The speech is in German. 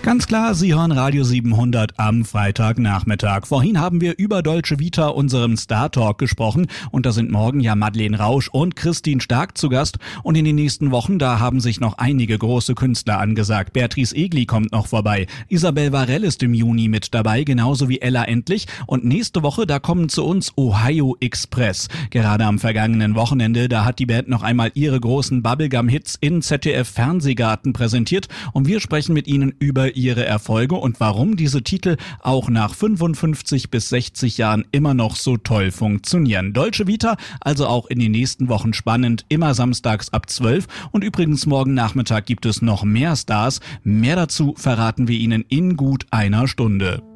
Ganz klar, Sie hören Radio 700 am Freitagnachmittag. Vorhin haben wir über Dolce Vita, unserem Star Talk, gesprochen. Und da sind morgen ja Madeleine Rausch und Christine Stark zu Gast. Und in den nächsten Wochen, da haben sich noch einige große Künstler angesagt. Beatrice Egli kommt noch vorbei. Isabel Varell ist im Juni mit dabei, genauso wie Ella Endlich. Und nächste Woche, da kommen zu uns Ohio Express. Gerade am vergangenen Wochenende, da hat die Band noch einmal ihre großen Bubblegum-Hits in ZDF-Fernsehgarten präsentiert. Und wir sprechen mit ihnen über ihre Erfolge und warum diese Titel auch nach 55 bis 60 Jahren immer noch so toll funktionieren. Dolce Vita, also auch in den nächsten Wochen spannend, immer samstags ab 12. Und übrigens morgen Nachmittag gibt es noch mehr Stars. Mehr dazu verraten wir Ihnen in gut einer Stunde.